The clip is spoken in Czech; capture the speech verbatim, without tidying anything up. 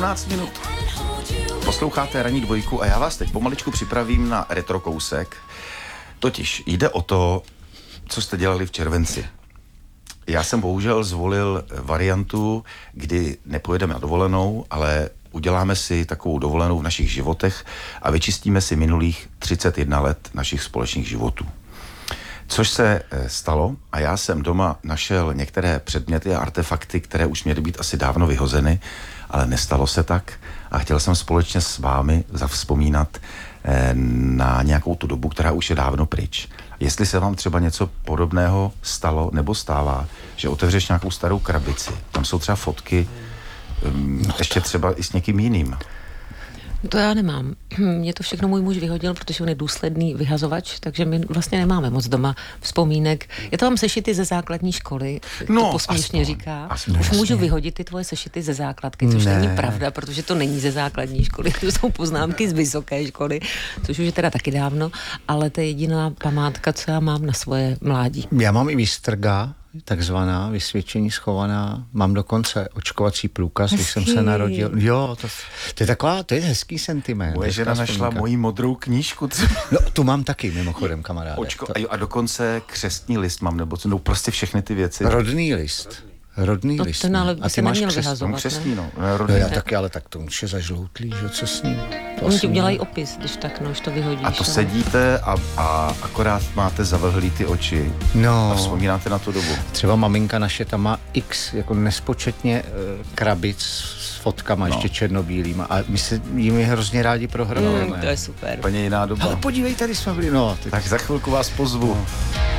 osmnáct minut. Posloucháte Ranní dvojku a já vás teď pomaličku připravím na retrokousek. Totiž jde o to, co jste dělali v červenci. Já jsem bohužel zvolil variantu, kdy nepojedeme na dovolenou, ale uděláme si takovou dovolenou v našich životech a vyčistíme si minulých třicet jedna let našich společných životů. Což se stalo a já jsem doma našel některé předměty a artefakty, které už měly být asi dávno vyhozeny, ale nestalo se tak a chtěl jsem společně s vámi zavzpomínat na nějakou tu dobu, která už je dávno pryč. Jestli se vám třeba něco podobného stalo nebo stává, že otevřeš nějakou starou krabici, tam jsou třeba fotky, um, no ještě třeba i s někým jiným. To já nemám. Mě to všechno můj muž vyhodil, protože on je důsledný vyhazovač, takže my vlastně nemáme moc doma vzpomínek. Já to mám sešity ze základní školy, no, to posměšně aspoň, říká. Aspoň, Už můžu vyhodit ty tvoje sešity ze základky, což ne. není pravda, protože to není ze základní školy, to jsou poznámky z vysoké školy, což už je teda taky dávno, ale to je jediná památka, co já mám na svoje mládí. Já mám i výstrga, takzvaná vysvědčení schovaná. Mám dokonce očkovací průkaz, hezký. Když jsem se narodil. Jo, to, to je taková, to je hezký sentiment. Moje žena našla moji modrou knížku. No, tu mám taky, mimochodem, kamaráde. Očko, a, jo, a dokonce křestní list mám, nebo co, no prostě všechny ty věci. Rodný list. Rodný to, list. Ten ale by a se neměl vyhazovat, křestní, no. no já taky, ale tak to už je zažloutlý, že co s ním? Oni ti udělají opis, když tak, no, už to vyhodíš. A to ale... sedíte a, a akorát máte zavlhlý ty oči no. a vzpomínáte na tu dobu. Třeba maminka naše tam má x, jako nespočetně uh, krabic s fotkama, no. ještě černobílýma a my se jimi hrozně rádi prohrávame. Mm, to je super. Úplně jiná doba. Ale podívej, tady jsme byli, no. Teď... Tak za chvilku vás pozvu. No.